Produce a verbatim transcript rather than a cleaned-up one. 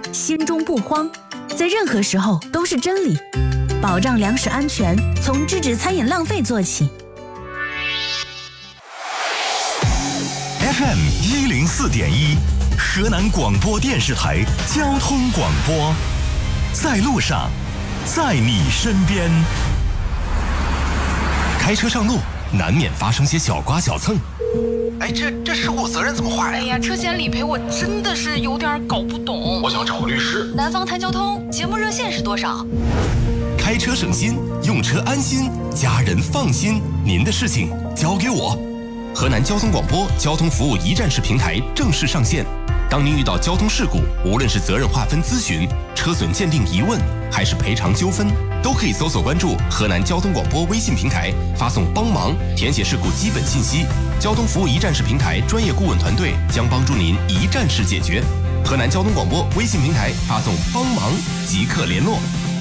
心中不慌，在任何时候都是真理。保障粮食安全，从制止餐饮浪费做起。 F M 一零四点一，河南广播电视台交通广播，在路上，在你身边。开车上路，难免发生些小刮小蹭。 哎，这这事故责任怎么划呀？ 哎呀，车险理赔我真的是有点搞不懂。 我想找个律师。 南方谈交通节目热线是多少？ 开车省心，用车安心，家人放心，您的事情交给我。河南交通广播交通服务一站式平台正式上线。当您遇到交通事故，无论是责任划分咨询、车损鉴定疑问，还是赔偿纠纷，都可以搜索关注河南交通广播微信平台，发送帮忙，填写事故基本信息。交通服务一站式平台专业顾问团队将帮助您一站式解决。河南交通广播微信平台发送帮忙即刻联络。